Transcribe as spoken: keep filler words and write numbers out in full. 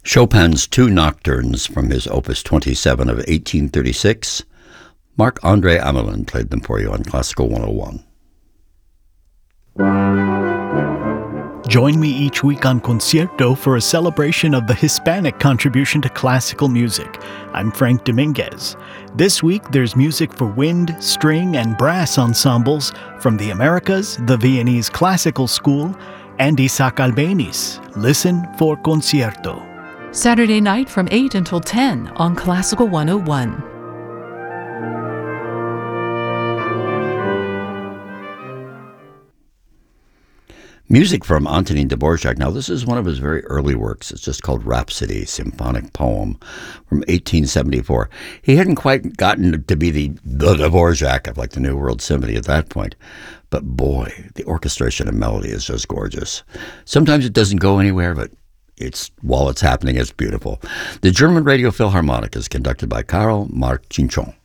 Chopin's two nocturnes from his Opus twenty-seven of eighteen thirty-six. Marc-André Amelin played them for you on Classical one oh one. Join me each week on Concierto for a celebration of the Hispanic contribution to classical music. I'm Frank Dominguez. This week, there's music for wind, string, and brass ensembles from the Americas, the Viennese Classical School, and Isaac Albéniz. Listen for Concierto. Saturday night from eight until ten on Classical one oh one. Music from Antonin Dvorak. Now, this is one of his very early works. It's just called Rhapsody, Symphonic Poem, from eighteen seventy-four. He hadn't quite gotten to be the, the Dvorak of like the New World Symphony at that point. But boy, the orchestration and melody is just gorgeous. Sometimes it doesn't go anywhere, but it's while it's happening, it's beautiful. The German Radio Philharmonic is conducted by Karl Marcinchon.